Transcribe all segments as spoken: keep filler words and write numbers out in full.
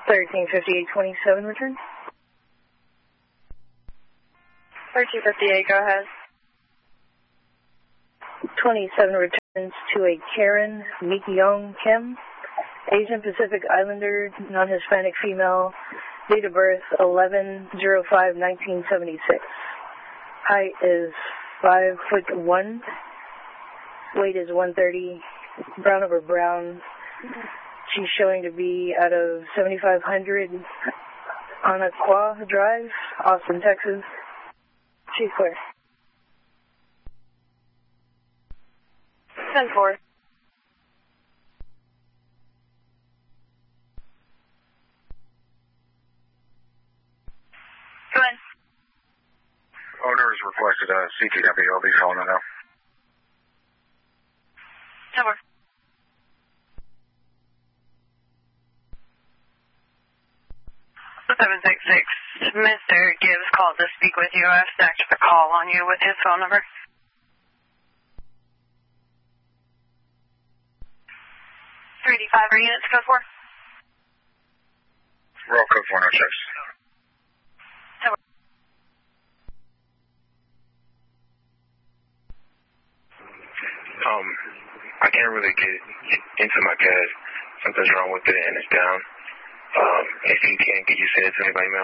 thirteen fifty-eight twenty-seven, return. thirteen fifty-eight, go ahead. twenty-seven returns to a Karen Mikyong Kim, Asian Pacific Islander, non-Hispanic female, date of birth eleven oh five nineteen seventy-six. Height is five foot one, weight is one thirty, brown over brown. She's showing to be out of seventy-five hundred Anaqua Drive, Austin, Texas. She's clear. ten four. Go ahead. Owner has requested a C T W. I'll be calling it now. ten four. seven six six. Mister Gibbs called to speak with you. I've stacked the call on you with his phone number. three D five, are units code four? Roll code four, no checks. Um, I can't really get into my CAD. Something's wrong with it and it's down. Um, if you can, could you send it to me by email?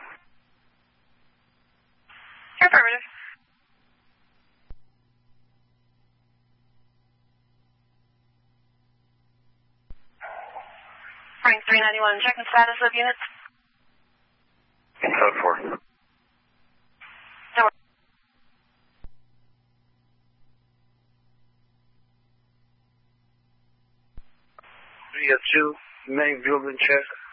Affirmative. Frank three ninety-one, checking status of units. Code four. No. three oh two, main building check.